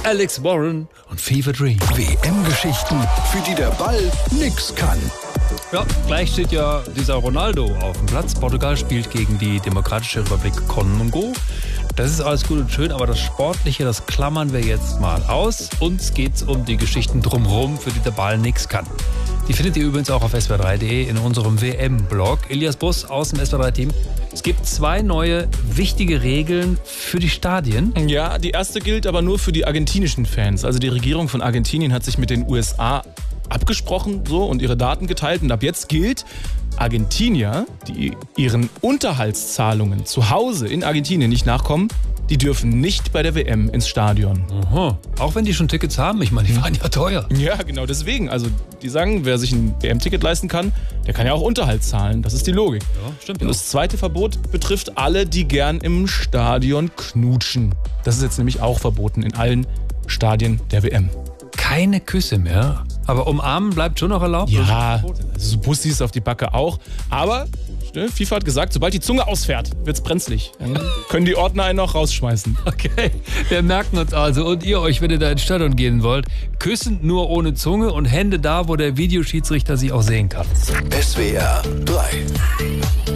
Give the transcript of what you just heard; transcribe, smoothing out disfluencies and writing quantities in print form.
Alex Warren und Fever Dream. WM-Geschichten, für die der Ball nix kann. Ja, gleich steht ja dieser Ronaldo auf dem Platz. Portugal spielt gegen die Demokratische Republik Kongo. Das ist alles gut und schön, aber das Sportliche, das klammern wir jetzt mal aus. Uns geht's um die Geschichten drumherum, für die der Ball nix kann. Die findet ihr übrigens auch auf swr3.de in unserem WM-Blog. Elias Buss aus dem SWR3-Team. Es gibt 2 neue wichtige Regeln für die Stadien. Ja, die erste gilt aber nur für die argentinischen Fans. Also die Regierung von Argentinien hat sich mit den USA abgesprochen und ihre Daten geteilt. Und ab jetzt gilt, Argentinier, die ihren Unterhaltszahlungen zu Hause in Argentinien nicht nachkommen, die dürfen nicht bei der WM ins Stadion. Aha. Auch wenn die schon Tickets haben, ich meine, die waren ja teuer. Ja, genau deswegen. Also die sagen, wer sich ein WM-Ticket leisten kann, der kann ja auch Unterhalt zahlen. Das ist die Logik. Ja, stimmt. Und das zweite Verbot betrifft alle, die gern im Stadion knutschen. Das ist jetzt nämlich auch verboten in allen Stadien der WM. Keine Küsse mehr, aber umarmen bleibt schon noch erlaubt? Ja, also so Bussis auf die Backe auch. Aber FIFA hat gesagt, sobald die Zunge ausfährt, wird's brenzlig. Dann können die Ordner einen auch rausschmeißen. Okay, wir merken uns also. Und ihr euch, wenn ihr da ins Stadion gehen wollt, küssen nur ohne Zunge und Hände da, wo der Videoschiedsrichter sie auch sehen kann. SWR 3